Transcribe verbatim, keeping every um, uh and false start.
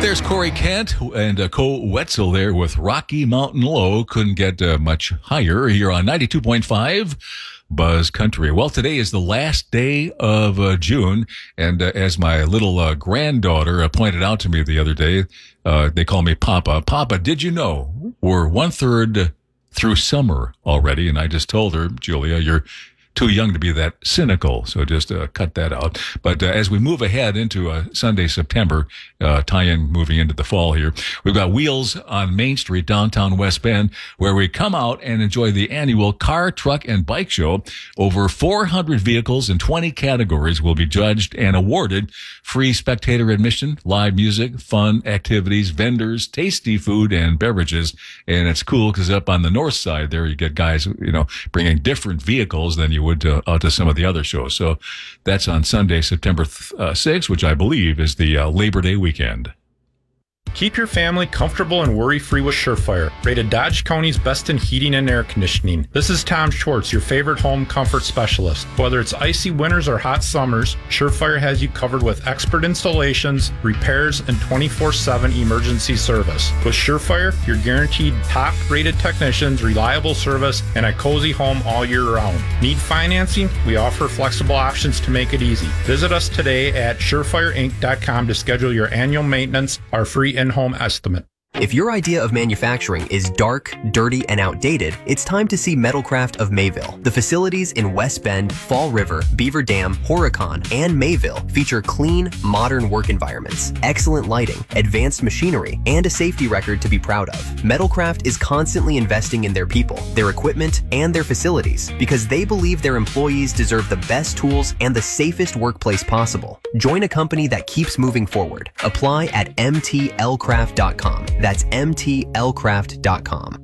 There's Corey Kent and uh, Cole Wetzel there with Rocky Mountain Low. Couldn't get uh, much higher here on ninety-two point five Buzz Country. Well, today is the last day of uh, June, and uh, as my little uh, granddaughter uh, pointed out to me the other day, uh, they call me Papa. Papa, did you know we're one-third through summer already? And I just told her, Julia, you're too young to be that cynical, so just uh, cut that out. But uh, as we move ahead into uh, Sunday, September, uh, tie-in moving into the fall here, we've got Wheels on Main Street, downtown West Bend, where we come out and enjoy the annual Car, Truck, and Bike Show. Over four hundred vehicles in twenty categories will be judged and awarded. Free spectator admission, live music, fun activities, vendors, tasty food and beverages. And it's cool because up on the north side there, you get guys, you know, bringing different vehicles than you would to, uh, to some of the other shows. So that's on Sunday, September sixth, which I believe is the uh, Labor Day weekend. Keep your family comfortable and worry-free with Surefire, rated Dodge County's best in heating and air conditioning. This is Tom Schwartz, your favorite home comfort specialist. Whether it's icy winters or hot summers, Surefire has you covered with expert installations, repairs, and twenty-four seven emergency service. With Surefire, you're guaranteed top-rated technicians, reliable service, and a cozy home all year round. Need financing? We offer flexible options to make it easy. Visit us today at surefire inc dot com to schedule your annual maintenance, our free in-home estimate. If your idea of manufacturing is dark, dirty, and outdated, it's time to see Metalcraft of Mayville. The facilities in West Bend, Fall River, Beaver Dam, Horicon, and Mayville feature clean, modern work environments, excellent lighting, advanced machinery, and a safety record to be proud of. Metalcraft is constantly investing in their people, their equipment, and their facilities because they believe their employees deserve the best tools and the safest workplace possible. Join a company that keeps moving forward. Apply at m t l craft dot com. That's m t l craft dot com.